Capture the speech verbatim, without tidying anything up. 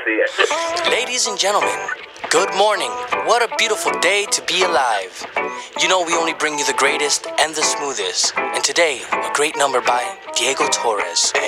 it. Ladies and gentlemen, good morning. What a beautiful day to be alive. You know we only bring you the greatest and the smoothest. And today, a great number by Diego Torres.